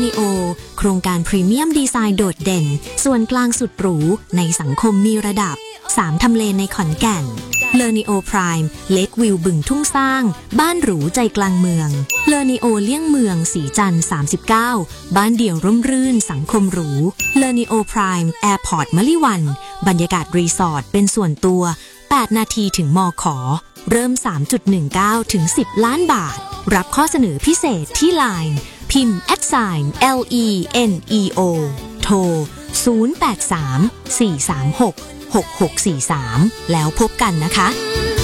นีโอโครงการพรีเมียมดีไซน์โดดเด่นส่วนกลางสุดหรูในสังคมมีระดับ3ทำเลในขอนแก่นเลอนีโอพรายม์เลควิวบึงทุ่งสร้างบ้านหรูใจกลางเมืองเลอนีโอเลี่ยงเมืองสีจันทร์39บ้านเดี่ยวร่มรื่นสังคมหรูเลอนีโอพรายม์แอร์พอร์ตมะลิวันบรรยากาศรีสอร์ทเป็นส่วนตัว8นาทีถึงมข.เริ่ม 3.19 ถึง 10 ล้านบาทรับข้อเสนอพิเศษที่ LINE พิมพ์ @LENEO โทร 083 436 6643 แล้วพบกันนะคะ